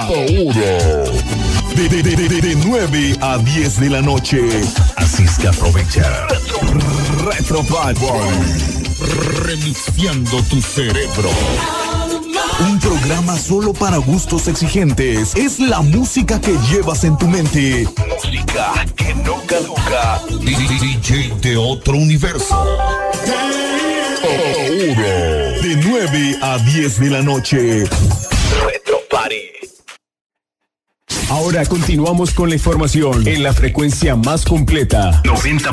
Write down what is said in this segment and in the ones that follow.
Ahora. De 9 a 10 de la noche. Así es que aprovecha. Retro Party. Remixeando tu cerebro. Un programa solo para gustos exigentes. Es la música que llevas en tu mente. Música que no caduca. DJ de otro universo. Ahora, de 9 a 10 de la noche. Retro Party. Ahora continuamos con la información en la frecuencia más completa.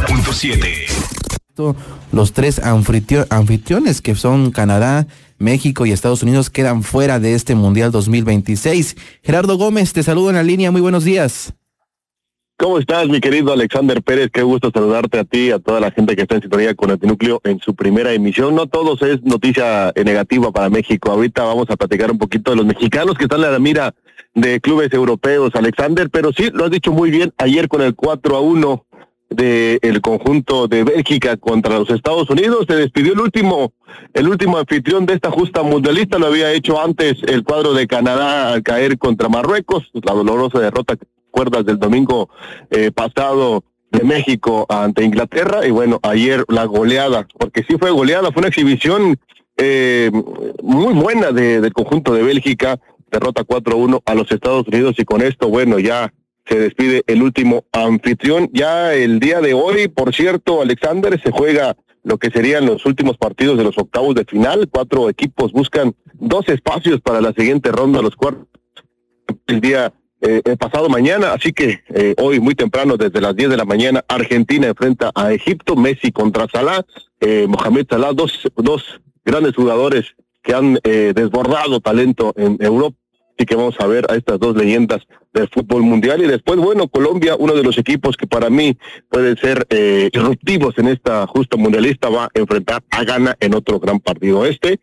90.7. Los tres anfitriones que son Canadá, México y Estados Unidos quedan fuera de este Mundial 2026. Gerardo Gómez, te saludo en la línea, muy buenos días. ¿Cómo estás, mi querido Alexander Pérez? Qué gusto saludarte a ti, a toda la gente que está en sintonía con el núcleo en su primera emisión. No todos es noticia negativa para México. Ahorita vamos a platicar un poquito de los mexicanos que están en la mira de clubes europeos, Alexander, pero sí, lo has dicho muy bien, ayer con el 4-1 del conjunto de Bélgica contra los Estados Unidos, se despidió el último anfitrión de esta justa mundialista. Lo había hecho antes el cuadro de Canadá al caer contra Marruecos, la dolorosa derrota que recuerdas del domingo pasado de México ante Inglaterra, y bueno, ayer la goleada, porque sí fue goleada, fue una exhibición muy buena del conjunto de Bélgica, derrota 4-1 a los Estados Unidos, y con esto, bueno, ya se despide el último anfitrión. Ya el día de hoy, por cierto, Alexander, se juega lo que serían los últimos partidos de los octavos de final. 4 equipos buscan 2 espacios para la siguiente ronda, los cuartos, el día el pasado mañana, así que hoy muy temprano, desde las 10 de la mañana, Argentina enfrenta a Egipto, Messi contra Salah, Mohamed Salah, dos grandes jugadores que han desbordado talento en Europa. Así que vamos a ver a estas dos leyendas del fútbol mundial. Y después, bueno, Colombia, uno de los equipos que para mí pueden ser disruptivos en esta justa mundialista, va a enfrentar a Ghana en otro gran partido. Este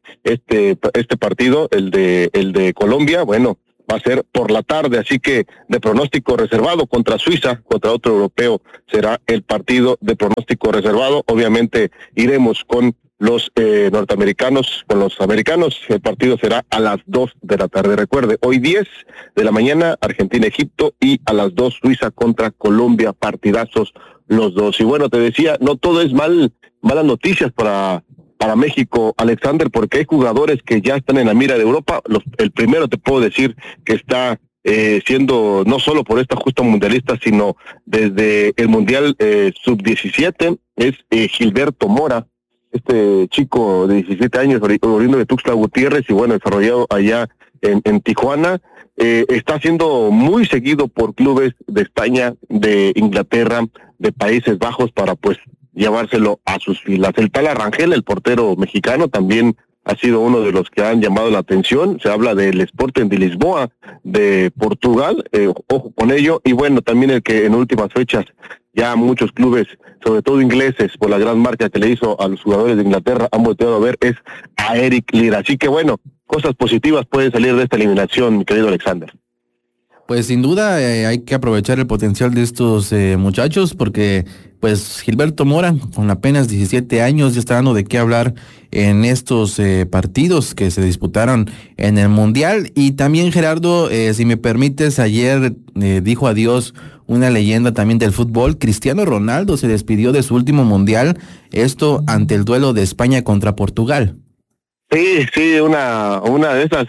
partido, el de Colombia, bueno, va a ser por la tarde, así que de pronóstico reservado contra Suiza, contra otro europeo, será el partido de pronóstico reservado. Obviamente iremos con los norteamericanos, con los americanos. El partido será a las 2 de la tarde. Recuerde, hoy 10 de la mañana, Argentina-Egipto, y a las 2 Suiza contra Colombia, partidazos los dos. Y bueno, te decía, no todo es malas noticias para México, Alexander, porque hay jugadores que ya están en la mira de Europa. El primero te puedo decir que está siendo, no solo por esta justa mundialista, sino desde el Mundial Sub-17, es Gilberto Mora, este chico de 17 años, oriundo de Tuxtla Gutiérrez, y bueno, desarrollado allá en Tijuana. Está siendo muy seguido por clubes de España, de Inglaterra, de Países Bajos, para pues llevárselo a sus filas. El tal Arrangel, el portero mexicano, también ha sido uno de los que han llamado la atención. Se habla del Sporting de Lisboa, de Portugal, ojo con ello. Y bueno, también el que en últimas fechas ya muchos clubes, sobre todo ingleses, por la gran marca que le hizo a los jugadores de Inglaterra, han volteado a ver, es a Eric Lira. Así que bueno, cosas positivas pueden salir de esta eliminación, mi querido Alexander. Pues sin duda hay que aprovechar el potencial de estos muchachos, porque pues Gilberto Mora, con apenas 17 años, ya está dando de qué hablar en estos partidos que se disputaron en el Mundial. Y también, Gerardo, si me permites, ayer dijo adiós una leyenda también del fútbol. Cristiano Ronaldo se despidió de su último Mundial, esto ante el duelo de España contra Portugal. Sí, una de esas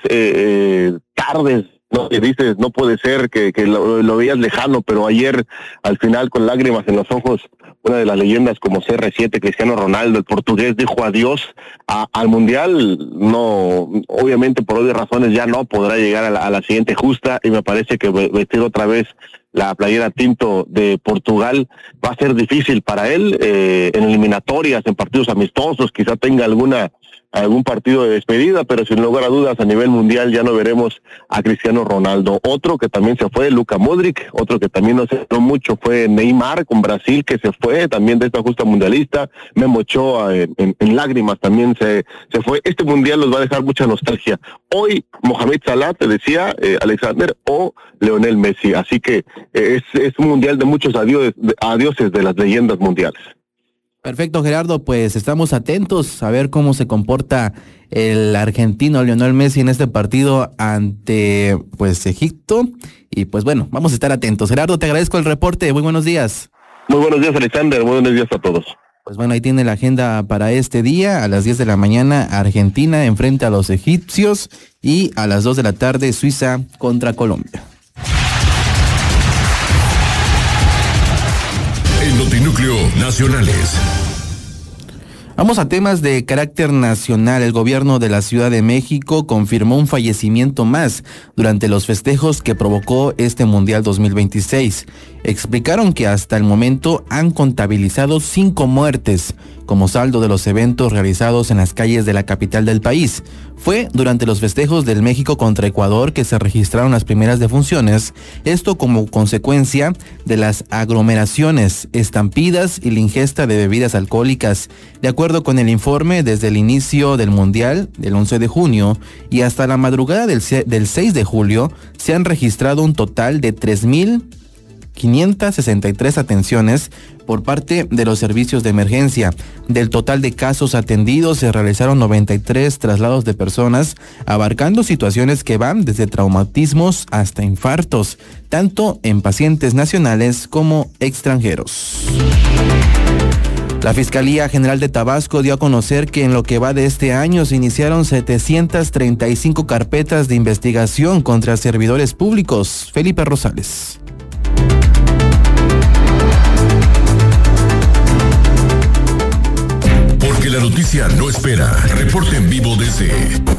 tardes, ¿no? Que dices, no puede ser, que lo veías lejano, pero ayer, al final, con lágrimas en los ojos, una de las leyendas como CR7, Cristiano Ronaldo, el portugués, dijo adiós al Mundial. No, obviamente por obvias razones ya no podrá llegar a la siguiente justa, y me parece que vestir otra vez la playera tinto de Portugal va a ser difícil para él, en eliminatorias, en partidos amistosos, quizá tenga algún partido de despedida, pero sin lugar a dudas a nivel mundial ya no veremos a Cristiano Ronaldo. Otro que también se fue, Luka Modric. Otro que también no se habló mucho fue Neymar con Brasil, que se fue también de esta justa mundialista. Memo Ochoa en lágrimas también se fue. Este mundial nos va a dejar mucha nostalgia. Hoy Mohamed Salah, te decía, Alexander, o Lionel Messi. Así que es un mundial de muchos adioses de las leyendas mundiales. Perfecto, Gerardo, pues estamos atentos a ver cómo se comporta el argentino Lionel Messi en este partido ante pues Egipto y pues bueno, vamos a estar atentos. Gerardo, te agradezco el reporte, muy buenos días. Muy buenos días, Alexander, muy buenos días a todos. Pues bueno, ahí tiene la agenda para este día. A las 10 de la mañana Argentina enfrenta a los egipcios y a las 2 de la tarde Suiza contra Colombia. El Notinúcleo Nacionales. Vamos a temas de carácter nacional. El gobierno de la Ciudad de México confirmó un fallecimiento más durante los festejos que provocó este Mundial 2026. Explicaron que hasta el momento han contabilizado 5 muertes como saldo de los eventos realizados en las calles de la capital del país. Fue durante los festejos del México contra Ecuador que se registraron las primeras defunciones, esto como consecuencia de las aglomeraciones, estampidas y la ingesta de bebidas alcohólicas. De acuerdo con el informe, desde el inicio del Mundial, del 11 de junio, y hasta la madrugada del 6 de julio, se han registrado un total de 3,563 atenciones por parte de los servicios de emergencia. Del total de casos atendidos, se realizaron 93 traslados de personas, abarcando situaciones que van desde traumatismos hasta infartos, tanto en pacientes nacionales como extranjeros. La Fiscalía General de Tabasco dio a conocer que en lo que va de este año se iniciaron 735 carpetas de investigación contra servidores públicos. Felipe Rosales. Porque la noticia no espera. Reporte en vivo desde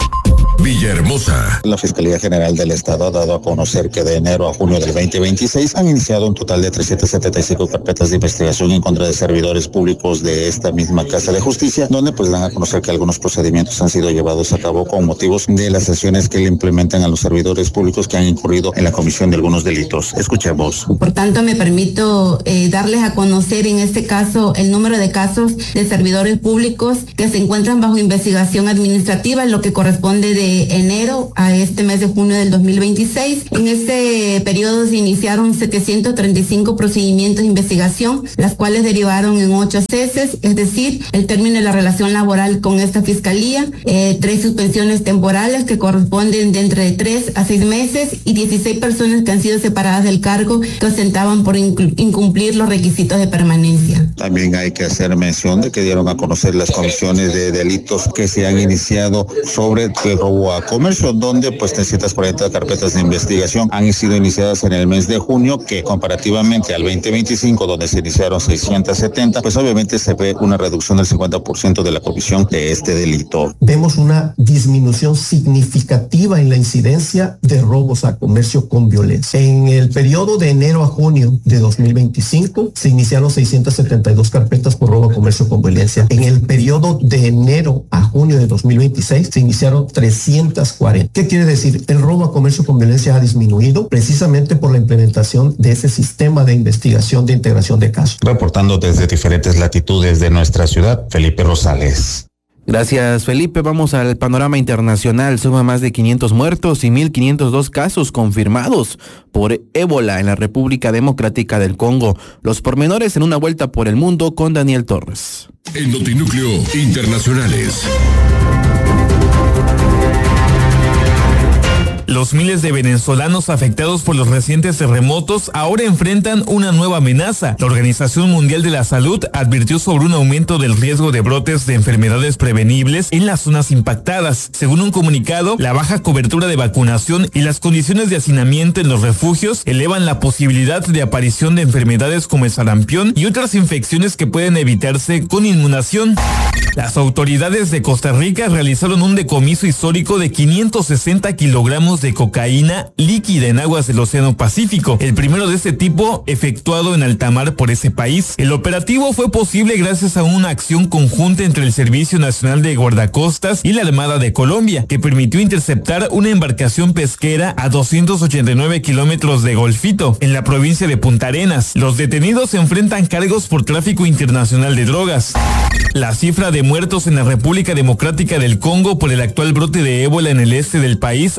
Villahermosa. La Fiscalía General del Estado ha dado a conocer que de enero a junio del 2026 han iniciado un total de 375 carpetas de investigación en contra de servidores públicos de esta misma Casa de Justicia, donde pues dan a conocer que algunos procedimientos han sido llevados a cabo con motivos de las acciones que le implementan a los servidores públicos que han incurrido en la comisión de algunos delitos. Escuchemos. Por tanto, me permito darles a conocer en este caso el número de casos de servidores públicos que se encuentran bajo investigación administrativa, en lo que corresponde de enero a este mes de junio del 2026. En este periodo se iniciaron 735 procedimientos de investigación, las cuales derivaron en 8 ceses, es decir, el término de la relación laboral con esta fiscalía, 3 suspensiones temporales que corresponden de entre 3 a 6 meses y 16 personas que han sido separadas del cargo que ostentaban por incumplir los requisitos de permanencia. También hay que hacer mención de que dieron a conocer las comisiones de delitos que se han iniciado sobre el robo a comercio, donde pues 340 carpetas de investigación han sido iniciadas en el mes de junio, que comparativamente al 2025, donde se iniciaron 670, pues obviamente se ve una reducción del 50% de la comisión de este delito. Vemos una disminución significativa en la incidencia de robos a comercio con violencia. En el periodo de enero a junio de 2025 se iniciaron 672 carpetas por robo a comercio con violencia. En el periodo de enero a junio de 2026 se iniciaron 340. ¿Qué quiere decir? El robo a comercio con violencia ha disminuido precisamente por la implementación de ese sistema de investigación de integración de casos. Reportando desde diferentes latitudes de nuestra ciudad, Felipe Rosales. Gracias, Felipe. Vamos al panorama internacional. Suma más de 500 muertos y 1,502 casos confirmados por ébola en la República Democrática del Congo. Los pormenores en una vuelta por el mundo con Daniel Torres. El Notinúcleo Internacionales. Los miles de venezolanos afectados por los recientes terremotos ahora enfrentan una nueva amenaza. La Organización Mundial de la Salud advirtió sobre un aumento del riesgo de brotes de enfermedades prevenibles en las zonas impactadas. Según un comunicado, la baja cobertura de vacunación y las condiciones de hacinamiento en los refugios elevan la posibilidad de aparición de enfermedades como el sarampión y otras infecciones que pueden evitarse con inmunización. Las autoridades de Costa Rica realizaron un decomiso histórico de 560 kilogramos de cocaína líquida en aguas del Océano Pacífico, el primero de este tipo efectuado en alta mar por ese país. El operativo fue posible gracias a una acción conjunta entre el Servicio Nacional de Guardacostas y la Armada de Colombia, que permitió interceptar una embarcación pesquera a 289 kilómetros de Golfito, en la provincia de Punta Arenas. Los detenidos se enfrentan cargos por tráfico internacional de drogas. La cifra de muertos en la República Democrática del Congo por el actual brote de ébola en el este del país asciende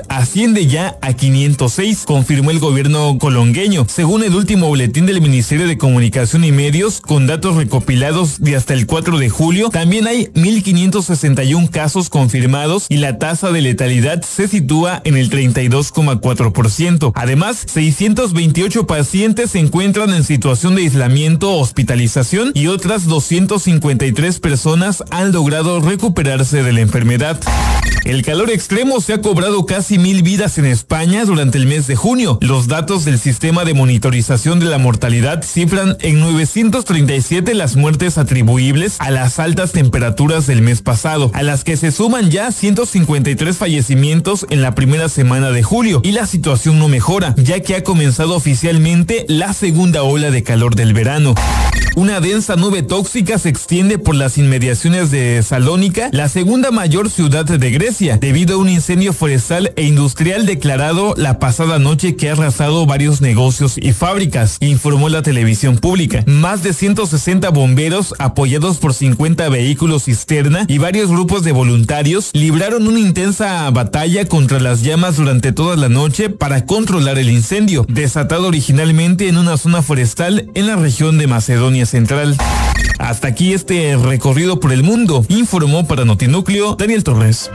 asciende ya a 506, confirmó el gobierno colongueño. Según el último boletín del Ministerio de Comunicación y Medios, con datos recopilados de hasta el 4 de julio, también hay 1.561 casos confirmados y la tasa de letalidad se sitúa en el 32,4%. Además, 628 pacientes se encuentran en situación de aislamiento o hospitalización y otras 253 personas han logrado recuperarse de la enfermedad. El calor extremo se ha cobrado casi 1,000 vidas en España durante el mes de junio. Los datos del sistema de monitorización de la mortalidad cifran en 937 las muertes atribuibles a las altas temperaturas del mes pasado, a las que se suman ya 153 fallecimientos en la primera semana de julio, y la situación no mejora, ya que ha comenzado oficialmente la segunda ola de calor del verano. Una densa nube tóxica se extiende por las inmediaciones de Salónica, la segunda mayor ciudad de Grecia, debido a un incendio forestal e industrial declarado la pasada noche que ha arrasado varios negocios y fábricas, informó la televisión pública. Más de 160 bomberos, apoyados por 50 vehículos cisterna y varios grupos de voluntarios, libraron una intensa batalla contra las llamas durante toda la noche para controlar el incendio, desatado originalmente en una zona forestal en la región de Macedonia Central. Hasta aquí este recorrido por el mundo, informó para Notinúcleo Daniel Torres.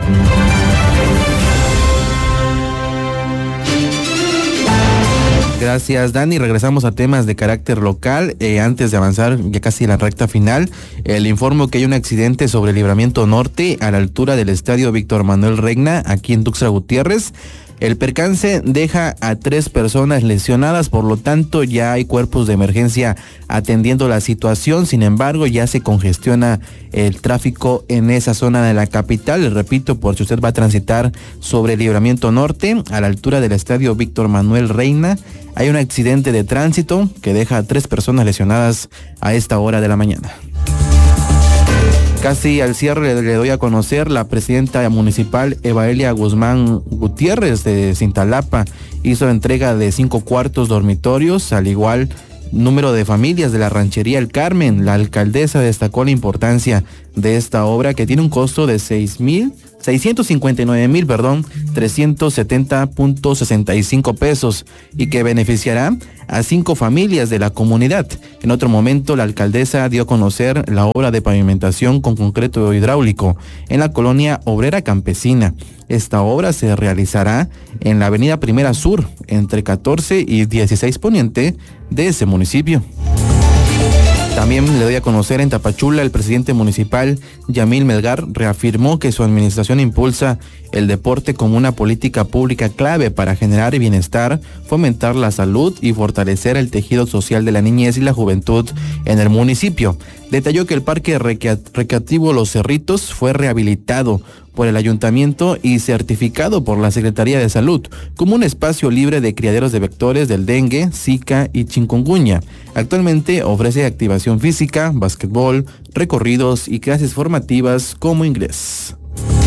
Gracias, Dani. Regresamos a temas de carácter local. Antes de avanzar ya casi en la recta final, le informo que hay un accidente sobre el Libramiento Norte a la altura del Estadio Víctor Manuel Reina, aquí en Tuxtla Gutiérrez. El percance deja a 3 personas lesionadas, por lo tanto ya hay cuerpos de emergencia atendiendo la situación. Sin embargo, ya se congestiona el tráfico en esa zona de la capital. Les repito, por si usted va a transitar sobre el Libramiento Norte a la altura del Estadio Víctor Manuel Reina, hay un accidente de tránsito que deja a 3 personas lesionadas a esta hora de la mañana. Casi al cierre le doy a conocer, la presidenta municipal Evaelia Guzmán Gutiérrez de Cintalapa hizo entrega de 5 cuartos dormitorios, al igual número de familias de la ranchería El Carmen. La alcaldesa destacó la importancia de esta obra, que tiene un costo de 370.65 pesos y que beneficiará a 5 familias de la comunidad. En otro momento, la alcaldesa dio a conocer la obra de pavimentación con concreto hidráulico en la colonia obrera campesina. Esta obra se realizará en la avenida Primera Sur, entre 14 y 16 Poniente de ese municipio. También le doy a conocer en Tapachula, el presidente municipal Yamil Melgar reafirmó que su administración impulsa el deporte como una política pública clave para generar bienestar, fomentar la salud y fortalecer el tejido social de la niñez y la juventud en el municipio. Detalló que el parque recreativo Los Cerritos fue rehabilitado por el ayuntamiento y certificado por la Secretaría de Salud como un espacio libre de criaderos de vectores del dengue, zika y chikungunya. Actualmente ofrece activación física, básquetbol, recorridos y clases formativas como inglés.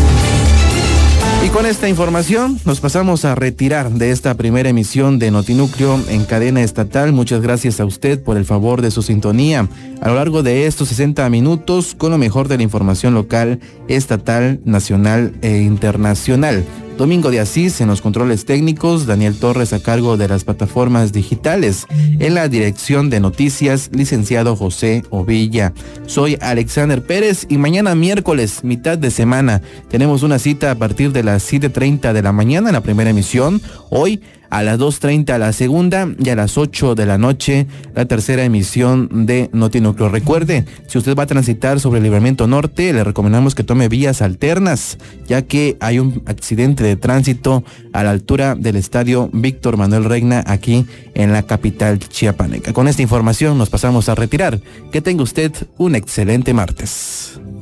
Y con esta información nos pasamos a retirar de esta primera emisión de Notinúcleo en cadena estatal. Muchas gracias a usted por el favor de su sintonía a lo largo de estos 60 minutos con lo mejor de la información local, estatal, nacional e internacional. Domingo de Asís en los controles técnicos, Daniel Torres a cargo de las plataformas digitales. En la dirección de noticias, licenciado José Ovilla. Soy Alexander Pérez y mañana miércoles, mitad de semana, tenemos una cita a partir de las 7:30 de la mañana en la primera emisión. Hoy a las 2:30 la segunda y a las 8 de la noche la tercera emisión de Notinúcleo. Recuerde, si usted va a transitar sobre el Libramiento Norte, le recomendamos que tome vías alternas, ya que hay un accidente de tránsito a la altura del Estadio Víctor Manuel Reina, aquí en la capital chiapaneca. Con esta información nos pasamos a retirar. Que tenga usted un excelente martes.